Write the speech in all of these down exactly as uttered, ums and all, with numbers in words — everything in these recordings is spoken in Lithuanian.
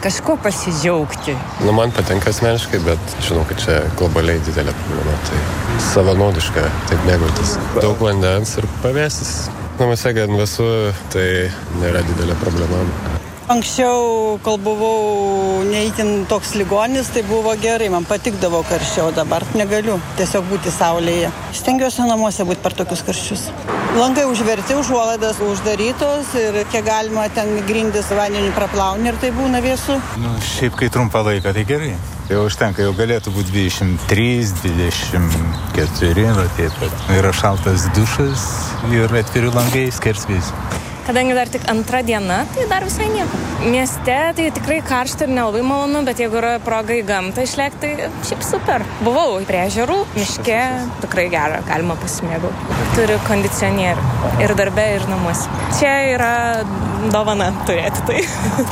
kažko pasidžiaugti. Nu, man patinka asmeniškai, bet žinau, kad čia globaliai didelė problema. Tai savanaudiška taip mėgautis. Daug vandens ir pavėsis. Namuose gan vėsu, tai nėra didelė problema. Anksčiau, kol buvau neįtin toks ligonis, tai buvo gerai, man patikdavo karščiau, dabar negaliu tiesiog būti saulėje. Stengiuosi namuose būti per tokius karščius. Langai užverti, užuolaidas uždarytos ir kiek galima ten grindis vandeniu praplauni ir tai būna vėsu. Nu, šiaip kai trumpą laiką, tai gerai. Jau užtenka, jau galėtų būti dvidešimt trys, dvidešimt keturi, va taip pat. Yra šaltas dušas ir atviri langai skersvės. Kadangi dar tik antra diena, tai dar visai nieko. Mieste tai tikrai karšta ir nelabai malonu, bet jeigu yra proga į gamtą išlėkti, tai šiaip super. Buvau prie ežerų, miške, tikrai gera, galima pasimėgauti. Turiu kondicionierių ir darbe, ir namuose. Čia yra dovana turėti tai.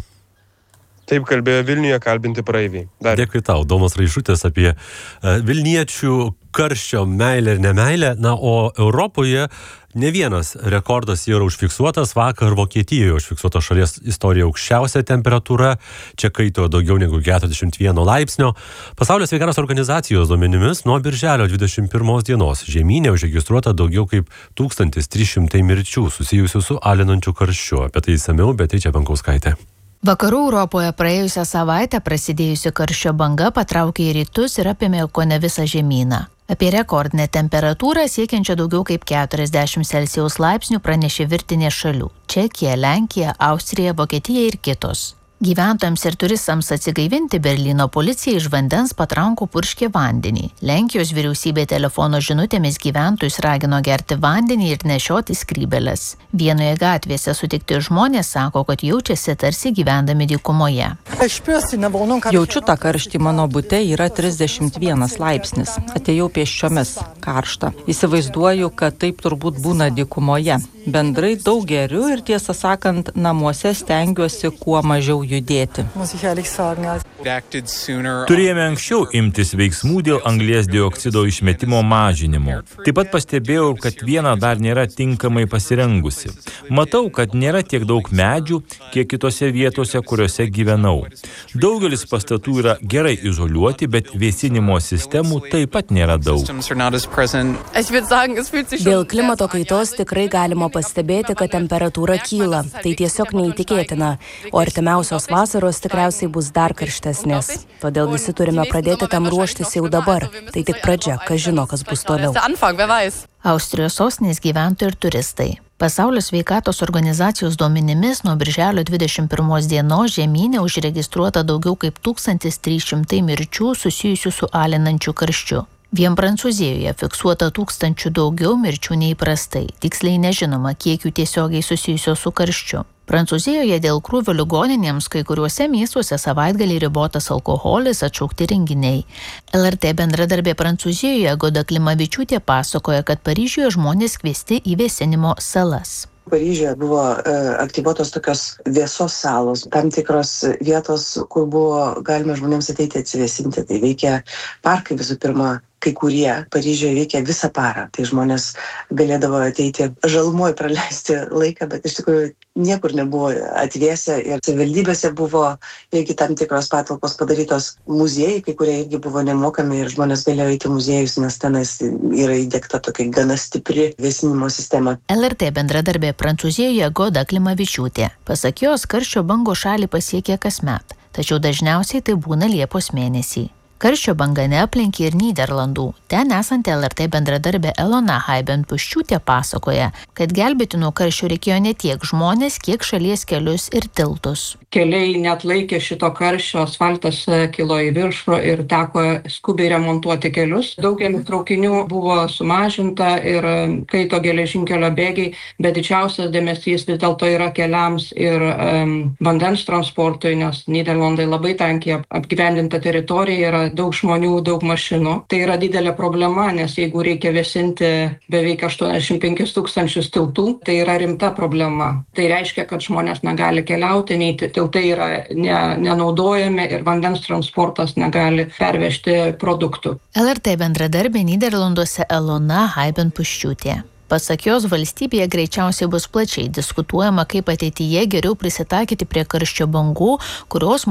Taip kalbėjo Vilniuje kalbinti praeiviai. Dar. Dėkui tau, Domas Raišutis apie Vilniečių karščio meilę ir nemeilę. Na, o Europoje ne vienas rekordas yra užfiksuotas. Vakar Vokietijoje užfiksuota šalies istorija aukščiausia temperatūra. Čia kaito daugiau negu keturiasdešimt vieno laipsnio. Pasaulio sveikatos organizacijos duomenimis nuo birželio dvidešimt pirmos dienos žemyne užregistruota daugiau kaip tūkstantis trys šimtai mirčių susijusių su alinančiu karščiu. Apie tai išsamiau Beatričė Pankauskaitė. Vakarų Europoje praėjusią savaitę prasidėjusi karščio banga patraukė į rytus ir apėmė kone visą žemyną. Apie rekordinę temperatūrą siekiančią daugiau kaip keturiasdešimt Celsijaus laipsnių pranešė virtinė šalių – Čekija, Lenkija, Austrija, Vokietija ir kitos. Gyventojams ir turistams atsigaivinti Berlyno policija iš vandens patrankų purškė vandenį. Lenkijos vyriausybė telefono žinutėmis gyventojus ragino gerti vandenį ir nešioti skrybėles. Vienoje gatvėse sutikti žmonės sako, kad jaučiasi tarsi gyvendami dykumoje. Jaučiu tą karštį, mano bute yra trisdešimt vienas laipsnis. Atėjau pėsčiomis, karšta. Įsivaizduoju, kad taip turbūt būna dykumoje. Bendrai daug geriu ir tiesą sakant, namuose stengiuosi kuo mažiau judėti. Turėjome anksčiau imtis veiksmų dėl anglies dioksido išmetimo mažinimo. Taip pat pastebėjau, kad viena dar nėra tinkamai pasirengusi. Matau, kad nėra tiek daug medžių, kiek kitose vietose, kuriuose gyvenau. Daugelis pastatų yra gerai izoliuoti, bet vėsinimo sistemų taip pat nėra daug. Dėl klimato kaitos tikrai galima pastebėti, kad temperatūra kyla. Tai tiesiog neįtikėtina. O artimiausios vasaros tikriausiai bus dar karštesnės. Todėl visi turime pradėti tam ruoštis jau dabar. Tai tik pradžia, kas žino, kas bus toliau. Austrijos sostinės gyventojai ir turistai. Pasaulio sveikatos organizacijos duomenimis nuo birželio dvidešimt pirmos dienos žemyne užregistruota daugiau kaip tūkstantis trys šimtai mirčių susijusių su alinančiu karščiu. Vien Prancūzijoje fiksuota tūkstančių daugiau mirčių neįprastai. Tiksliai nežinoma, kiek jų tiesiogiai susijusios su karščiu. Prancūzijoje dėl krūvio ligoninėms kai kuriuose miestuose savaitgalį ribotas alkoholis, atšaukti renginiai. L R T bendradarbė Prancūzijoje Goda Klimavičiūtė pasakoja, kad Paryžiuje žmonės kviesti į vėsinimo salas. Paryžiuje buvo e, aktyvuotos tokios vėsos salos, tam tikros vietos, kur buvo galima žmonėms ateiti atsivėsinti. Tai veikia parkai visų pirma. Kai kurie Paryžiuje veikia visą parą, tai žmonės galėdavo ateiti žalumoj praleisti laiką, bet iš tikrųjų niekur nebuvo atvėsę ir savivaldybėse buvo irgi tam tikros patalpos padarytos muziejai, kai kurie irgi buvo nemokami ir žmonės galėjo eiti muziejus, nes tenais yra įdiegta tokia gana stipri vėsinimo sistema. L R T bendradarbė Prancūzijoje Goda Klimavičiūtė. Pasak jos, karščio bangos šalį pasiekia kasmet, tačiau dažniausiai tai būna Liepos mėnesį. Karščio banga neaplenkė ir Nyderlandų. Ten esanti L R T bendradarbė Elona Haiben-Puščiūtė pasakoja, kad gelbėti nuo karščio reikėjo ne tiek žmonės, kiek šalies kelius ir tiltus. Keliai neatlaikė šito karščio, asfaltas kilo į viršų ir teko skubiai remontuoti kelius. Daugelis traukinių buvo sumažinta ir kaito geležinkelio bėgiai, bet didžiausias dėmesys vis dėlto yra keliams ir um, vandens transportui, nes Nyderlandai labai tankiai apgyvendinta teritorija, yra daug žmonių, daug mašinų. Tai yra didelė problema, nes jeigu reikia vėsinti beveik aštuoniasdešimt penkis tūkstančius tiltų, tai yra rimta problema. Tai reiškia, kad žmonės negali keliauti, nei tiltai yra ne, nenaudojami ir vandens transportas negali pervežti produktų. L R T bendradarbė Nyderlanduose Elona Haiben-Puščiūtė. Pasak jos, valstybėje greičiausiai bus plačiai diskutuojama, kaip ateityje geriau prisitaikyti prie karščio bangų, kurios